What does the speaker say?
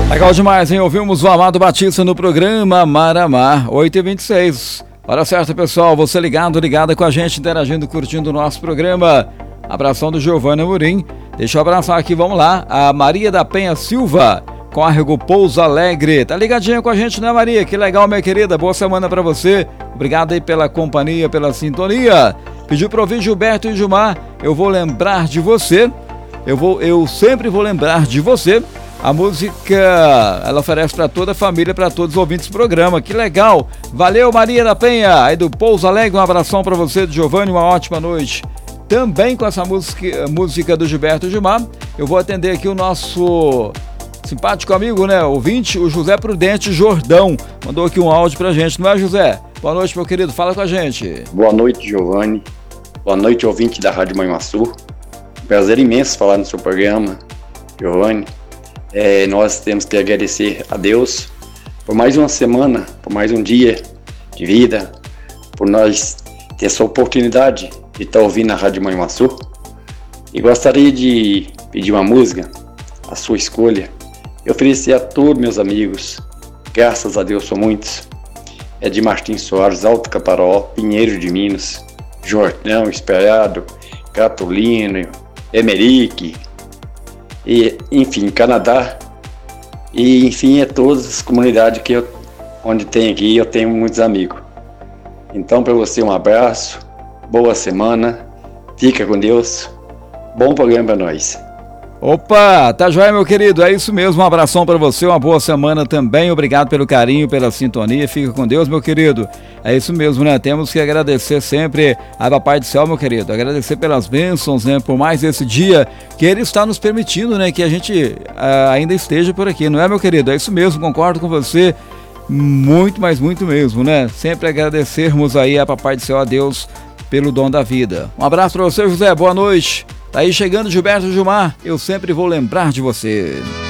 Legal demais, hein? Ouvimos o Amado Batista no programa Maramá, 8h26. Hora certa, pessoal. Você ligada com a gente, interagindo, curtindo o nosso programa. Abração do Giovanni Amorim. Deixa eu abraçar aqui, vamos lá. A Maria da Penha Silva, Córrego Pouso Alegre. Tá ligadinha com a gente, né, Maria? Que legal, minha querida. Boa semana pra você. Obrigado aí pela companhia, pela sintonia. Pediu pra ouvir Gilberto e Gilmar. Eu vou lembrar de você. Eu sempre vou lembrar de você. A música, ela oferece para toda a família, para todos os ouvintes do programa. Que legal! Valeu, Maria da Penha, aí do Pouso Alegre. Um abração para você, do Giovanni, uma ótima noite. Também com essa música do Gilberto Gilmar, eu vou atender aqui o nosso simpático amigo, né, ouvinte, o José Prudente Jordão. Mandou aqui um áudio pra gente, não é, José? Boa noite, meu querido, fala com a gente. Boa noite, Giovanni. Boa noite, ouvinte da Rádio Manhuaçu. Prazer imenso falar no seu programa, Giovanni. Nós temos que agradecer a Deus por mais uma semana, por mais um dia de vida, por nós ter essa oportunidade de estar ouvindo a Rádio Manhuaçu. E gostaria de pedir uma música, a sua escolha, e oferecer a todos meus amigos, graças a Deus são muitos, é de Martins Soares, Alto Caparó, Pinheiro de Minas, Jordão, Esperado, Catolino, Emerique, e, enfim, Canadá, e, enfim, todas as comunidades onde tem aqui, eu tenho muitos amigos. Então, para você, um abraço, boa semana, fica com Deus, bom programa para nós. Opa, tá joia, meu querido, é isso mesmo, um abração pra você, uma boa semana também, obrigado pelo carinho, pela sintonia, fica com Deus, meu querido, é isso mesmo, né, temos que agradecer sempre a Papai do Céu, meu querido, agradecer pelas bênçãos, né, por mais esse dia que Ele está nos permitindo, né, que a gente ainda esteja por aqui, não é, meu querido, é isso mesmo, concordo com você, muito, mas muito mesmo, né, sempre agradecermos aí a Papai do Céu, a Deus, pelo dom da vida. Um abraço pra você, José, boa noite. Tá aí chegando Gilberto Gilmar, eu sempre vou lembrar de você.